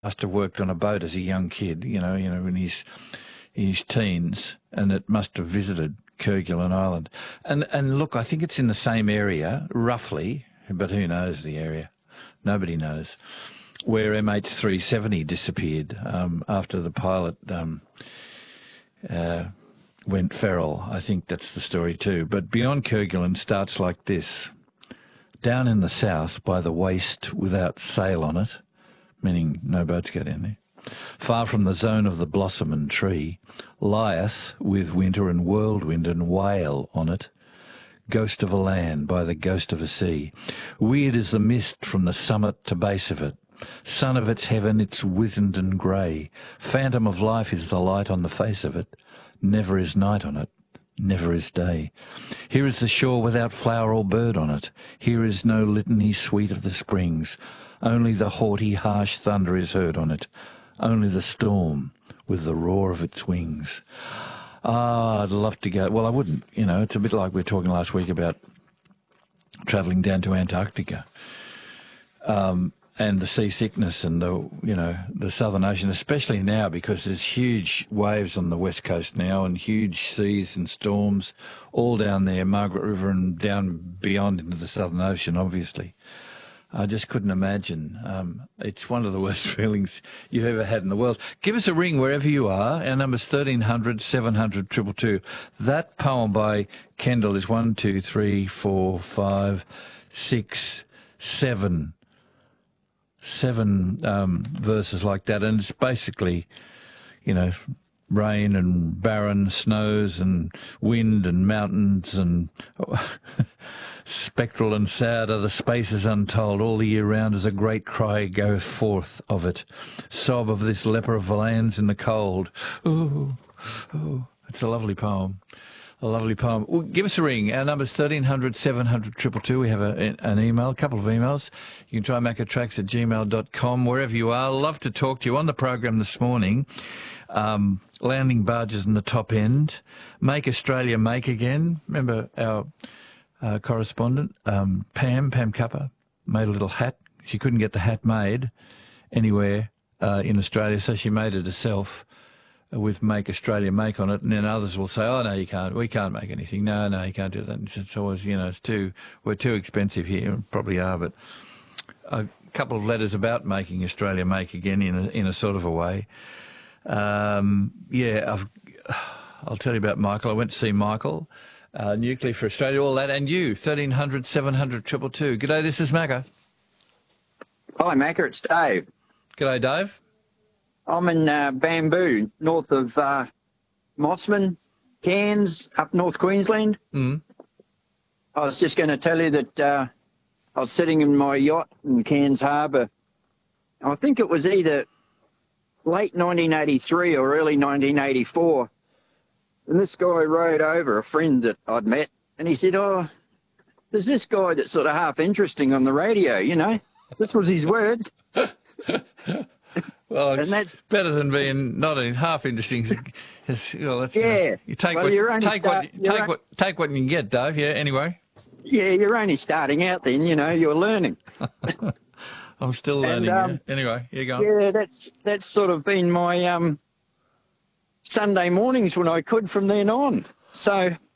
must have worked on a boat as a young kid, in his teens, and it must have visited Kerguelen Island. And look, I think it's in the same area, roughly, but who knows the area? Nobody knows, where MH370 disappeared after the pilot went feral. I think that's the story too. But Beyond Kerguelen starts like this. Down in the south by the waste without sail on it, meaning no boats go down there, far from the zone of the blossom and tree, lieth with winter and whirlwind and whale on it, ghost of a land by the ghost of a sea. Weird is the mist from the summit to base of it. Sun of its heaven, it's wizened and grey. Phantom of life is the light on the face of it. Never is night on it, never is day. Here is the shore without flower or bird on it. Here is no litany sweet of the springs. Only the haughty, harsh thunder is heard on it. Only the storm with the roar of its wings. Ah, I'd love to go. Well, I wouldn't. It's a bit like we were talking last week about travelling down to Antarctica. And the seasickness and the Southern Ocean, especially now because there's huge waves on the west coast now and huge seas and storms all down there, Margaret River and down beyond into the Southern Ocean, obviously. I just couldn't imagine. It's one of the worst feelings you've ever had in the world. Give us a ring wherever you are. Our number's 1300 700 222. That poem by Kendall is 1, 2, 3, 4, 5, 6, 7 verses like that, and it's basically, rain and barren snows and wind and mountains and spectral and sad are the spaces untold. All the year round as a great cry goes forth of it, sob of this leper of lands in the cold. Ooh, ooh. It's a lovely poem. A lovely poem. Well, give us a ring. Our number's 1300 700 222. We have an email, a couple of emails. You can try maccatracks@gmail.com, wherever you are. Love to talk to you on the program this morning. Landing barges in the top end. Make Australia make again. Remember our correspondent, Pam Cupper, made a little hat. She couldn't get the hat made anywhere in Australia, so she made it herself, with Make Australia Make on it, and then others will say, oh, no, you can't, we can't make anything. No, you can't do that. It's always, we're too expensive here, probably are, but a couple of letters about making Australia make again in a sort of a way. I'll tell you about Michael. I went to see Michael, Nuclear for Australia, all that, and you, 1300 700 222. G'day, this is Macca. Hi, Macca, it's Dave. G'day, Dave. I'm in Bamboo, north of Mossman, Cairns, up North Queensland. Mm. I was just going to tell you that I was sitting in my yacht in Cairns Harbour. I think it was either late 1983 or early 1984. And this guy rode over, a friend that I'd met, and he said, oh, there's this guy that's sort of half interesting on the radio, This was his words. Well, it's that's better than being not half interesting. Yeah. You take what you can get, Dave. Yeah. Anyway. Yeah, you're only starting out. Then you're learning. I'm still learning. Anyway, here you go. Yeah, that's sort of been my Sunday mornings when I could from then on. So